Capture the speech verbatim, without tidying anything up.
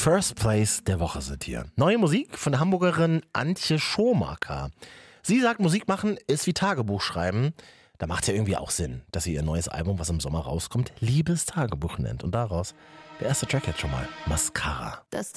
First Place der Woche sind hier. Neue Musik von der Hamburgerin Antje Schomaker. Sie sagt, Musik machen ist wie Tagebuch schreiben. Da macht es ja irgendwie auch Sinn, dass sie ihr neues Album, was im Sommer rauskommt, Liebestagebuch nennt. Und daraus der erste Track jetzt schon mal, Mascara. Das